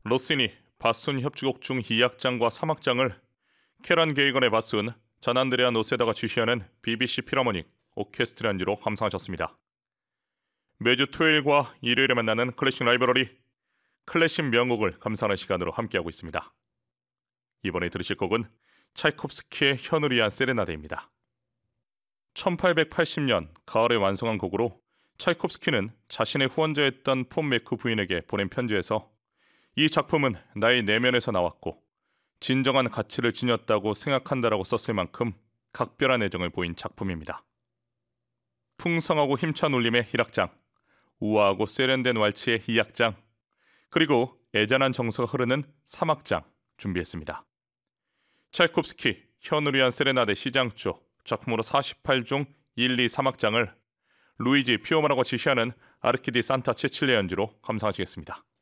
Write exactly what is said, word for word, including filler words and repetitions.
로시니 바순 협주곡 중 이 악장과 삼 악장을 케란 게이건의 바순, 잔안드레아 노세다가 지휘하는 비비씨 필하모닉 오케스트라 연주로 감상하셨습니다. 매주 토요일과 일요일에 만나는 클래식 라이브러리, 클래식 명곡을 감상하는 시간으로 함께하고 있습니다. 이번에 들으실 곡은 차이콥스키의 현우리안 세레나데입니다. 천팔백팔십 년 가을에 완성한 곡으로 차이콥스키는 자신의 후원자였던 폰 메크 부인에게 보낸 편지에서 이 작품은 나의 내면에서 나왔고 진정한 가치를 지녔다고 생각한다라고 썼을 만큼 각별한 애정을 보인 작품입니다. 풍성하고 힘찬 울림의 일 악장, 우아하고 세련된 왈츠의 이 악장, 그리고 애잔한 정서가 흐르는 삼 악장 준비했습니다. 차이콥스키 현우리안 세레나데 시장조 작품으로 사십팔 중 일, 이, 삼 악장을 루이지 피오마라가 지휘하는 아르키디 산타 체칠리아 연주로 감상하시겠습니다.